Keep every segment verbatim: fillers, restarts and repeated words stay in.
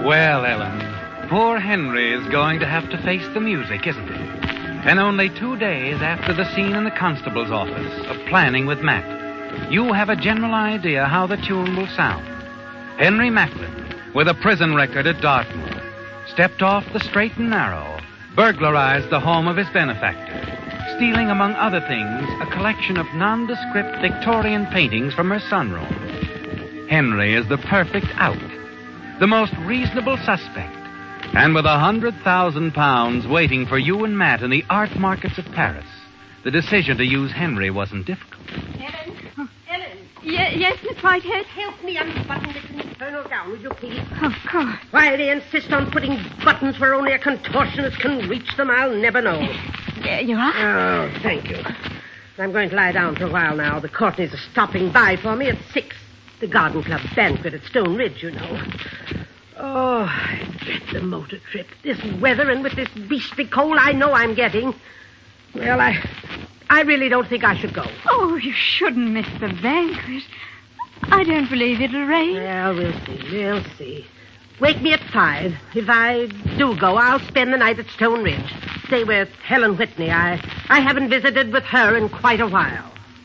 Well, Ellen, poor Henry is going to have to face the music, isn't he? And only two days after the scene in the constable's office of planning with Matt, you have a general idea how the tune will sound. Henry Macklin, with a prison record at Dartmoor, stepped off the straight and narrow, burglarized the home of his benefactor, stealing, among other things, a collection of nondescript Victorian paintings from her sunroom. Henry is the perfect out, the most reasonable suspect, and with a hundred thousand pounds waiting for you and Matt in the art markets of Paris, the decision to use Henry wasn't difficult. Ellen? Oh. Ellen? Ye- yes, Miss Whitehead? Help me unbutton this infernal gown, will you, please? Of course. Why they insist on putting buttons where only a contortionist can reach them, I'll never know. There you are. Oh, thank you. I'm going to lie down for a while now. The Courtneys are stopping by for me at six. The Garden Club banquet at Stone Ridge, you know. Oh, I dread the motor trip. This weather and with this beastly cold I know I'm getting. Well, I I really don't think I should go. Oh, you shouldn't miss the banquet. I don't believe it'll rain. Well, we'll see. We'll see. Wake me at five. If I do go, I'll spend the night at Stone Ridge. Stay with Helen Whitney. I, I haven't visited with her in quite a while.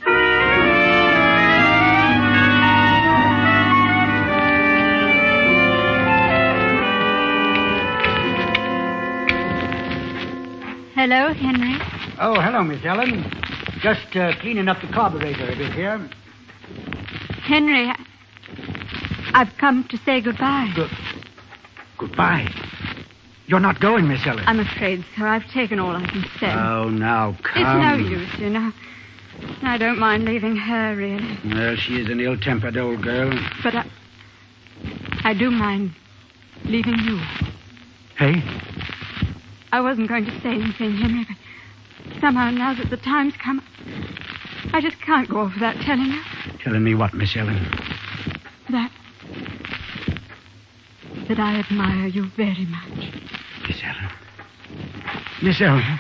Hello, Henry. Oh, hello, Miss Ellen. Just uh, cleaning up the carburetor a bit here. Henry, I... I've come to say goodbye. Good. Goodbye. You're not going, Miss Ellen. I'm afraid so. I've taken all I can say. Oh, now, come. It's no use, you know. I don't mind leaving her, really. Well, she is an ill-tempered old girl. But I... I do mind leaving you. Hey? I wasn't going to say anything, Henry, but somehow now that the time's come, I just can't go off without telling you. Telling me what, Miss Ellen? That... that I admire you very much. Miss Ellen. Miss Ellen.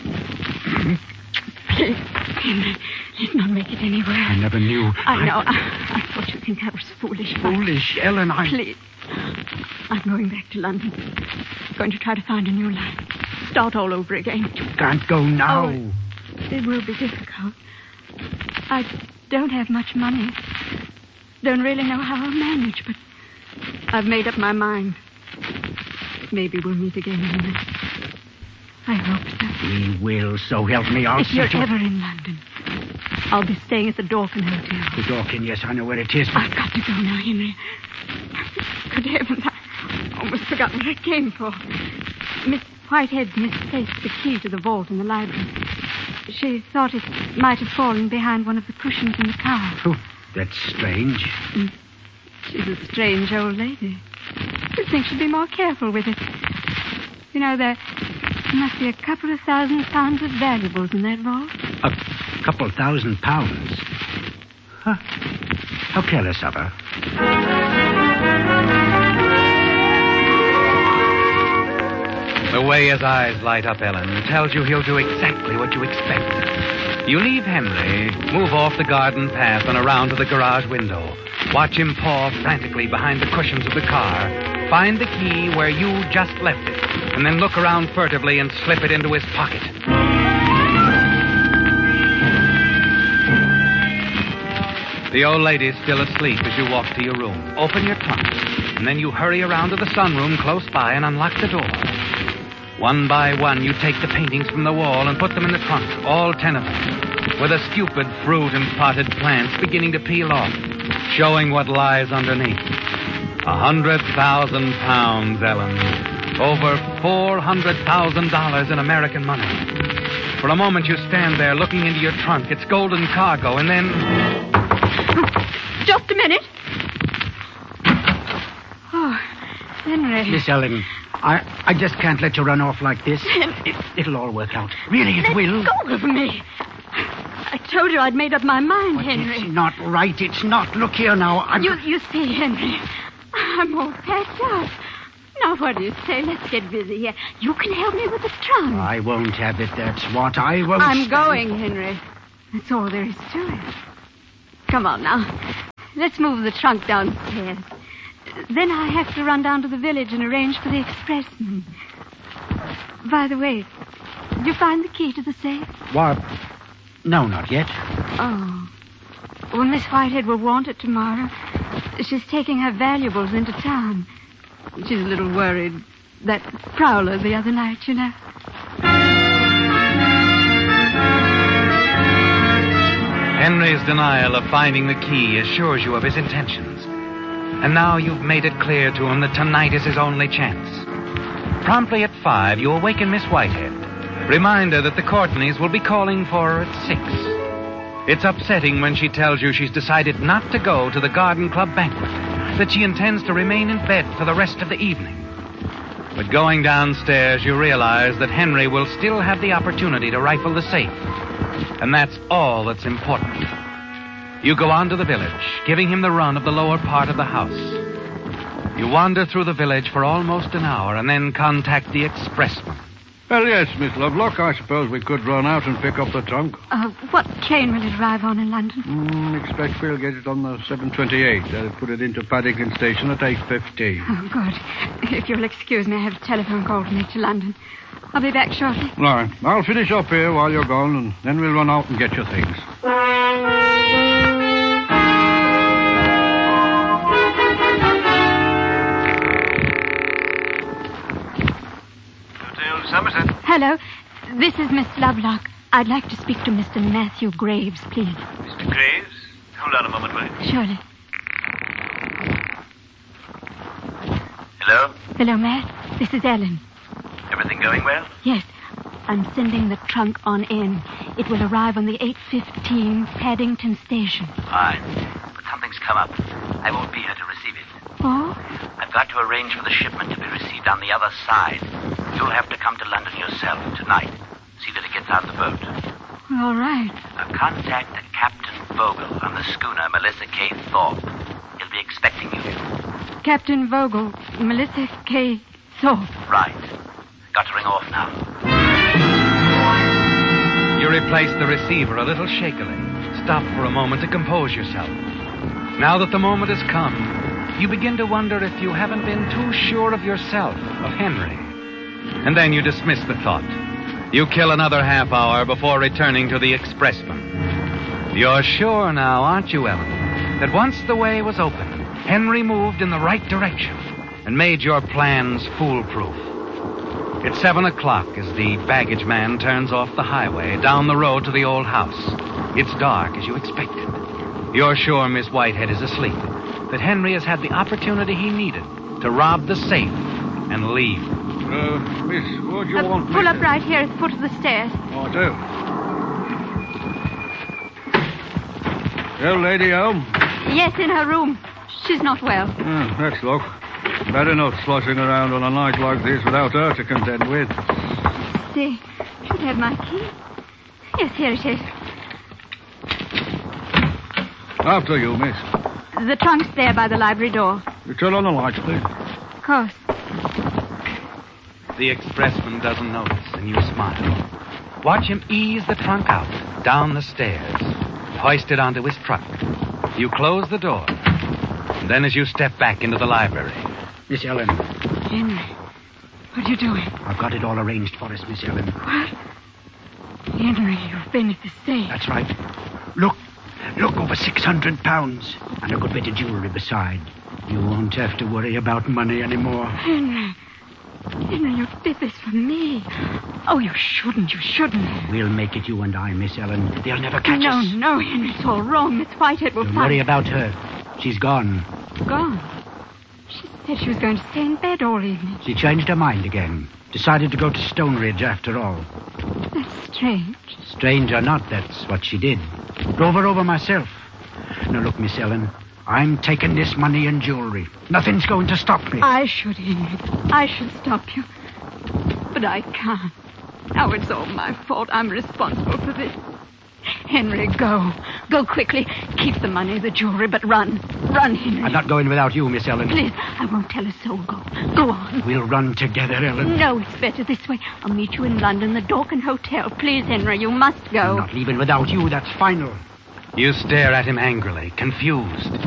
Please, Henry, let's not make it any worse. I never knew. I, I... know. I, I thought you'd think I was foolish. Foolish, Ellen, I... Please. I'm going back to London. Going to try to find a new life. Start all over again. You can't go now. Oh, it will be difficult. I don't have much money. Don't really know how I'll manage, but I've made up my mind. Maybe we'll meet again in this. I hope so. We will, so help me. I'll If you're settle... ever in London, I'll be staying at the Dorkin Hotel. The Dorkin, yes, I know where it is. But... I've got to go now, Henry. Good heavens, I almost forgot what I came for. Miss Whitehead misplaced the key to the vault in the library. She thought it might have fallen behind one of the cushions in the car. Oh, that's strange. Mm. She's a strange old lady. You'd think she'd be more careful with it. You know, there must be a couple of thousand pounds of valuables in that vault. A couple thousand pounds? Huh. How careless of her. The way his eyes light up, Ellen, tells you he'll do exactly what you expect. You leave Henry, move off the garden path and around to the garage window. Watch him paw frantically behind the cushions of the car. Find the key where you just left it, and then look around furtively and slip it into his pocket. The old lady's still asleep as you walk to your room. Open your trunk, and then you hurry around to the sunroom close by and unlock the door. One by one, you take the paintings from the wall and put them in the trunk, all ten of them, with the stupid fruit and potted plants beginning to peel off, showing what lies underneath. A hundred thousand pounds, Ellen. Over four hundred thousand dollars in American money. For a moment, you stand there looking into your trunk, its golden cargo, and then... Just a minute. Oh, Henry. Miss Ellen, I, I just can't let you run off like this. It, it'll all work out. Really, it Let will. go of me. I told you I'd made up my mind, But Henry. it's not right. It's not. Look here now. I'm... You, you see, Henry, I'm all packed up. Now, what do you say? Let's get busy here. You can help me with the trunk. I won't have it. That's what I won't. I'm stand going, for. Henry. That's all there is to it. Come on now. Let's move the trunk downstairs. Then I have to run down to the village and arrange for the expressman. By the way, did you find the key to the safe? What? No, not yet. Oh. Well, Miss Whitehead will want it tomorrow. She's taking her valuables into town. She's a little worried. That prowler the other night, you know. Henry's denial of finding the key assures you of his intentions. And now you've made it clear to him that tonight is his only chance. Promptly at five, you awaken Miss Whitehead. Remind her that the Courtneys will be calling for her at six. It's upsetting when she tells you she's decided not to go to the Garden Club banquet, that she intends to remain in bed for the rest of the evening. But going downstairs, you realize that Henry will still have the opportunity to rifle the safe. And that's all that's important. You go on to the village, giving him the run of the lower part of the house. You wander through the village for almost an hour and then contact the expressman. Well, yes, Miss Lovelock, I suppose we could run out and pick up the trunk. Uh, what train will it arrive on in London? Mm, expect we'll get it on the seven twenty-eight. They'll put it into Paddington Station at eight fifteen. Oh, good. If you'll excuse me, I have a telephone call to make to London. I'll be back shortly. All right. I'll finish up here while you're gone, and then we'll run out and get your things. Somerset. Hello. This is Miss Lovelock. I'd like to speak to Mister Matthew Graves, please. Mister Graves? Hold on a moment, will you? Surely. Hello? Hello, Matt. This is Ellen. Everything going well? Yes. I'm sending the trunk on in. It will arrive on the eight fifteen Paddington Station. Fine. But something's come up. I won't be here to receive it. Oh? I've got to arrange for the shipment to be received on the other side. You'll have to come to London yourself tonight. See that it gets on the boat. All right. Now, contact Captain Vogel on the schooner Melissa K. Thorpe. He'll be expecting you. Captain Vogel, Melissa K. Thorpe. Right. Got to ring off now. You replace the receiver a little shakily. Stop for a moment to compose yourself. Now that the moment has come, you begin to wonder if you haven't been too sure of yourself, of Henry. And then you dismiss the thought. You kill another half hour before returning to the expressman. You're sure now, aren't you, Ellen, that once the way was open, Henry moved in the right direction and made your plans foolproof. It's seven o'clock as the baggage man turns off the highway down the road to the old house. It's dark as you expected. You're sure Miss Whitehead is asleep, that Henry has had the opportunity he needed to rob the safe and leave. Uh, miss, what do you Uh, want? pull miss? up right here at the foot of the stairs. Oh, I do. The old lady home? Yes, in her room. She's not well. Oh, that's luck. Bad enough sloshing around on a night like this without her to contend with. See, should have my key. Yes, here it is. After you, miss. The trunk's there by the library door. You turn on the lights, please. Of course. The expressman doesn't notice, and you smile. Watch him ease the trunk out, down the stairs, hoist it onto his truck. You close the door. And then as you step back into the library... Miss Ellen, Henry, what are you doing? I've got it all arranged for us, Miss Ellen. What? Henry, you've been at the safe. That's right. Look, look, over six hundred pounds. And a good bit of jewelry beside. You won't have to worry about money anymore. Henry, Henry, you did this for me. Oh, you shouldn't, you shouldn't. We'll make it you and I, Miss Ellen. They'll never catch no, us. No, Henry, it's all wrong. Miss Whitehead will Don't find... worry about her. She's gone. Gone? She said she was going to stay in bed all evening. She changed her mind again. Decided to go to Stoneridge after all. That's strange. Strange or not, that's what she did. Drove her over myself. Now, look, Miss Ellen, I'm taking this money and jewelry. Nothing's going to stop me. I should, Henry. I should stop you. But I can't. Now it's all my fault. I'm responsible for this. Henry, go. Go quickly. Keep the money, the jewelry, but run. Run, Henry. I'm not going without you, Miss Ellen. Please, I won't tell a soul. Go. Go on. We'll run together, Ellen. No, it's better this way. I'll meet you in London, the Dorkin Hotel. Please, Henry, you must go. I'm not leaving without you. That's final. You stare at him angrily, confused.